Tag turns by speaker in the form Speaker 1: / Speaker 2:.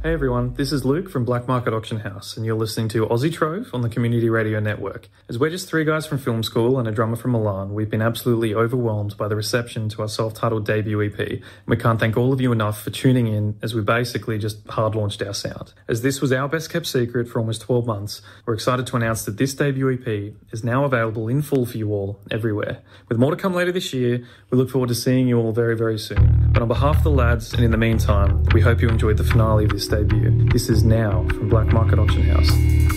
Speaker 1: Hey everyone, this is Luke from Black Market Auction House, and you're listening to Aussie Trove on the Community Radio Network. As we're just three guys from film school and a drummer from Milan, we've been absolutely overwhelmed by the reception to our self-titled debut EP, and we can't thank all of you enough for tuning in as we basically just hard-launched our sound. As this was our best-kept secret for almost 12 months, we're excited to announce that this debut EP is now available in full for you all, everywhere. With more to come later this year, we look forward to seeing you all very, very soon. But on behalf of the lads, and in the meantime, we hope you enjoyed the finale of this debut. This is Now from Black Market Auction House.